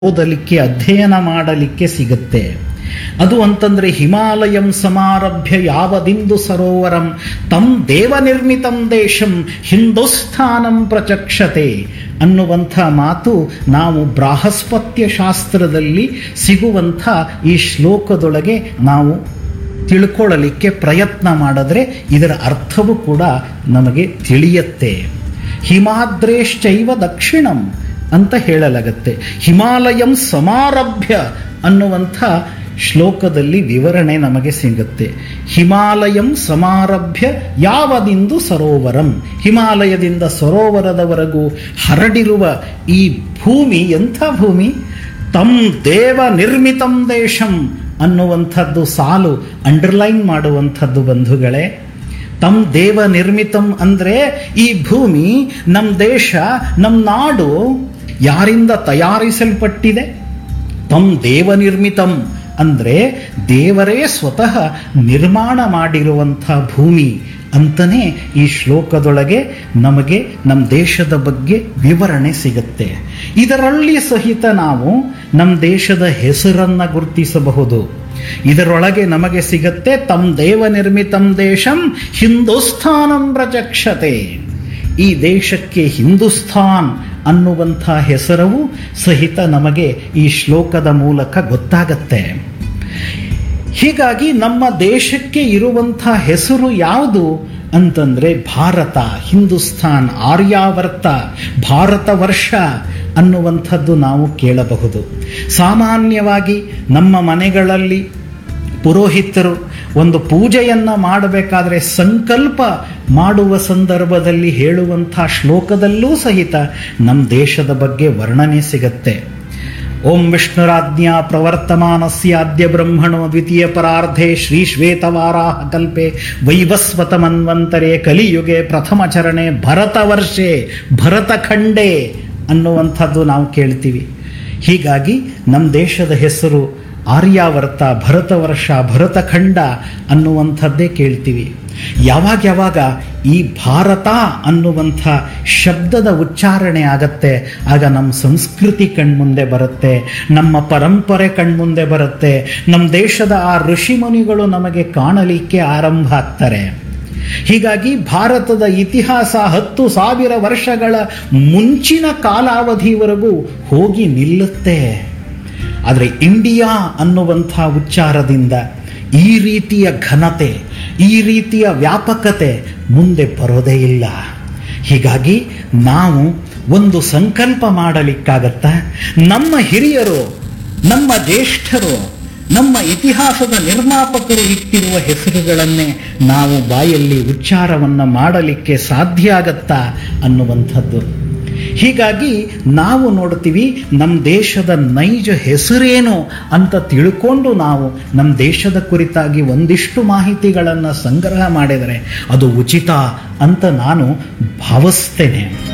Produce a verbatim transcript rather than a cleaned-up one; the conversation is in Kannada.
ಓದಲಿಕ್ಕೆ ಅಧ್ಯಯನ ಮಾಡಲಿಕ್ಕೆ ಸಿಗುತ್ತೆ. ಅದು ಅಂತಂದ್ರೆ ಹಿಮಾಲಯಂ ಸಮಾರಭ್ಯ ಯಾವದಿಂದು ಸರೋವರಂ ತಂ ದೇವ ನಿರ್ಮಿತಂ ದೇಶಂ ಹಿಂದೂಸ್ಥಾನಂ ಪ್ರಚಕ್ಷತೆ ಅನ್ನುವಂಥ ಮಾತು ನಾವು ಬೃಹಸ್ಪತ್ಯ ಶಾಸ್ತ್ರದಲ್ಲಿ ಸಿಗುವಂಥ ಈ ಶ್ಲೋಕದೊಳಗೆ ನಾವು ತಿಳ್ಕೊಳ್ಳಲಿಕ್ಕೆ ಪ್ರಯತ್ನ ಮಾಡಿದ್ರೆ ಇದರ ಅರ್ಥವೂ ಕೂಡ ನಮಗೆ ತಿಳಿಯುತ್ತೆ. ಹಿಮಾದ್ರೇಶ್ಚೈವ ದಕ್ಷಿಣಂ ಅಂತ ಹೇಳಲಾಗತ್ತೆ. ಹಿಮಾಲಯಂ ಸಮಾರಭ್ಯ ಅನ್ನುವಂಥ ಶ್ಲೋಕದಲ್ಲಿ ವಿವರಣೆ ನಮಗೆ ಸಿಗುತ್ತೆ. ಹಿಮಾಲಯಂ ಸಮಾರಭ್ಯ ಯಾವದಿಂದು ಸರೋವರಂ, ಹಿಮಾಲಯದಿಂದ ಸರೋವರದವರೆಗೂ ಹರಡಿರುವ ಈ ಭೂಮಿ ಎಂಥ ಭೂಮಿ? ತಂ ದೇವ ನಿರ್ಮಿತಂ ದೇಶಂ ಅನ್ನುವಂಥದ್ದು ಸಾಲು ಅಂಡರ್ಲೈನ್ ಮಾಡುವಂಥದ್ದು ಬಂಧುಗಳೇ. ತಂ ದೇವ ನಿರ್ಮಿತಂ ಅಂದರೆ ಈ ಭೂಮಿ, ನಮ್ಮ ದೇಶ, ನಮ್ಮ ನಾಡು ಯಾರಿಂದ ತಯಾರಿಸಲ್ಪಟ್ಟಿದೆ? ತಂ ದೇವ ನಿರ್ಮಿತಂ ಅಂದರೆ ದೇವರೇ ಸ್ವತಃ ನಿರ್ಮಾಣ ಮಾಡಿರುವಂಥ ಭೂಮಿ ಅಂತಲೇ ಈ ಶ್ಲೋಕದೊಳಗೆ ನಮಗೆ ನಮ್ಮ ದೇಶದ ಬಗ್ಗೆ ವಿವರಣೆ ಸಿಗುತ್ತೆ. ಇದರಲ್ಲಿ ಸಹಿತ ನಾವು ನಮ್ಮ ದೇಶದ ಹೆಸರನ್ನು ಗುರುತಿಸಬಹುದು. ಇದರೊಳಗೆ ನಮಗೆ ಸಿಗತ್ತೆ ತಂ ದೇವ ನಿರ್ಮಿತಂ ದೇಶಂ ಹಿಂದೂಸ್ಥಾನಂ ಪ್ರಚಕ್ಷತೆ. ಈ ದೇಶಕ್ಕೆ ಹಿಂದೂಸ್ಥಾನ್ ಅನ್ನುವಂಥ ಹೆಸರವು ಸಹಿತ ನಮಗೆ ಈ ಶ್ಲೋಕದ ಮೂಲಕ ಗೊತ್ತಾಗತ್ತೆ. ಹೀಗಾಗಿ ನಮ್ಮ ದೇಶಕ್ಕೆ ಇರುವಂಥ ಹೆಸರು ಯಾವುದು ಅಂತಂದ್ರೆ ಭಾರತ, ಹಿಂದೂಸ್ಥಾನ್, ಆರ್ಯಾವರ್ತ, ಭಾರತ ವರ್ಷ ಅನ್ನುವಂಥದ್ದು ನಾವು ಕೇಳಬಹುದು. ಸಾಮಾನ್ಯವಾಗಿ ನಮ್ಮ ಮನೆಗಳಲ್ಲಿ ಪುರೋಹಿತರು ಒಂದು ಪೂಜೆಯನ್ನು ಮಾಡಬೇಕಾದ್ರೆ ಸಂಕಲ್ಪ ಮಾಡುವ ಸಂದರ್ಭದಲ್ಲಿ ಹೇಳುವಂಥ ಶ್ಲೋಕದಲ್ಲೂ ಸಹಿತ ನಮ್ಮ ದೇಶದ ಬಗ್ಗೆ ವರ್ಣನೆ ಸಿಗತ್ತೆ. ಓಂ ವಿಷ್ಣುರಾಜ್ಞಾ ಪ್ರವರ್ತಮಾನಸ್ಯ ಅದ್ಯ ಬ್ರಹ್ಮಣೋ ದ್ವಿತೀಯ ಪರಾರ್ಧೆ ಶ್ರೀ ಶ್ವೇತವಾರಾಹ ಕಲ್ಪೆ ವೈವಸ್ವತ ಮನ್ವಂತರೆ ಕಲಿಯುಗೆ ಪ್ರಥಮ ಚರಣೆ ಭರತ ವರ್ಷೆ ಭರತಖಂಡೆ ಅನ್ನುವಂಥದ್ದು ನಾವು ಕೇಳ್ತೀವಿ. ಹೀಗಾಗಿ ನಮ್ಮ ದೇಶದ ಹೆಸರು ಆರ್ಯಾವರ್ತ, ಭರತ ವರ್ಷ, ಭರತಖಂಡ ಅನ್ನುವಂಥದ್ದೇ ಕೇಳ್ತೀವಿ. ಯಾವಾಗ ಯಾವಾಗ ಈ ಭಾರತ ಅನ್ನುವಂಥ ಶಬ್ದದ ಉಚ್ಚಾರಣೆ ಆಗತ್ತೆ, ಆಗ ನಮ್ಮ ಸಂಸ್ಕೃತಿ ಕಣ್ಮುಂದೆ ಬರುತ್ತೆ, ನಮ್ಮ ಪರಂಪರೆ ಕಣ್ಮುಂದೆ ಬರುತ್ತೆ, ನಮ್ಮ ದೇಶದ ಆ ಋಷಿಮುನಿಗಳು ನಮಗೆ ಕಾಣಲಿಕ್ಕೆ ಆರಂಭ ಆಗ್ತಾರೆ. ಹೀಗಾಗಿ ಭಾರತದ ಇತಿಹಾಸ ಹತ್ತು ಸಾವಿರ ವರ್ಷಗಳ ಮುಂಚಿನ ಕಾಲಾವಧಿವರೆಗೂ ಹೋಗಿ ನಿಲ್ಲುತ್ತೆ. ಆದರೆ ಇಂಡಿಯಾ ಅನ್ನುವಂಥ ಉಚ್ಚಾರದಿಂದ ಈ ರೀತಿಯ ಘನತೆ, ಈ ರೀತಿಯ ವ್ಯಾಪಕತೆ ಮುಂದೆ ಬರೋದೇ ಇಲ್ಲ. ಹೀಗಾಗಿ ನಾವು ಒಂದು ಸಂಕಲ್ಪ ಮಾಡಲಿಕ್ಕಾಗತ್ತ. ನಮ್ಮ ಹಿರಿಯರು, ನಮ್ಮ ಜ್ಯೇಷ್ಠರು, ನಮ್ಮ ಇತಿಹಾಸದ ನಿರ್ಮಾಪಕರು ಇಟ್ಟಿರುವ ಹೆಸರುಗಳನ್ನೇ ನಾವು ಬಾಯಲ್ಲಿ ಉಚ್ಚಾರವನ್ನು ಮಾಡಲಿಕ್ಕೆ ಸಾಧ್ಯ ಆಗತ್ತಾ ಅನ್ನುವಂಥದ್ದು. ಹೀಗಾಗಿ ನಾವು ನೋಡ್ತೀವಿ ನಮ್ಮ ದೇಶದ ನೈಜ ಹೆಸರೇನು ಅಂತ ತಿಳ್ಕೊಂಡು ನಾವು ನಮ್ಮ ದೇಶದ ಕುರಿತಾಗಿ ಒಂದಿಷ್ಟು ಮಾಹಿತಿಗಳನ್ನು ಸಂಗ್ರಹ ಮಾಡಿದರೆ ಅದು ಉಚಿತ ಅಂತ ನಾನು ಭಾವಿಸ್ತೇನೆ.